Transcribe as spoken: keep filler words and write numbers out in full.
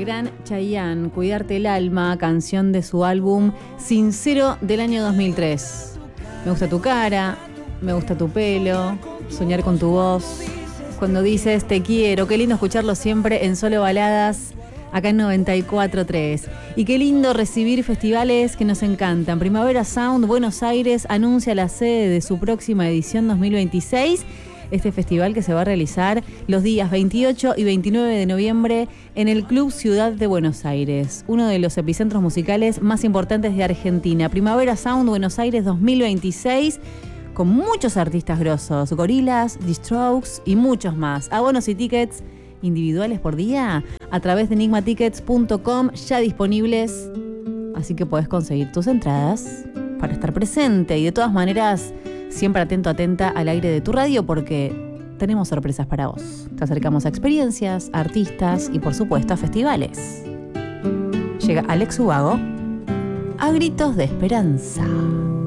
gran Chayanne, Cuidarte el alma, canción de su álbum Sincero del año dos mil tres. Me gusta tu cara, me gusta tu pelo, soñar con tu voz. Cuando dices te quiero, qué lindo escucharlo siempre en Solo Baladas, acá en noventa y cuatro punto tres. Y qué lindo recibir festivales que nos encantan. Primavera Sound Buenos Aires anuncia la sede de su próxima edición dos mil veintiséis. Este festival que se va a realizar los días veintiocho y veintinueve de noviembre en el Club Ciudad de Buenos Aires, uno de los epicentros musicales más importantes de Argentina. Primavera Sound Buenos Aires dos mil veintiséis, con muchos artistas grosos, Gorillaz, The Strokes y muchos más. Abonos y tickets individuales por día a través de enigma tickets punto com, ya disponibles, así que podés conseguir tus entradas para estar presente. Y de todas maneras, siempre atento, atenta al aire de tu radio, porque tenemos sorpresas para vos. Te acercamos a experiencias, a artistas y, por supuesto, a festivales. Llega Alex Ubago a Gritos de Esperanza.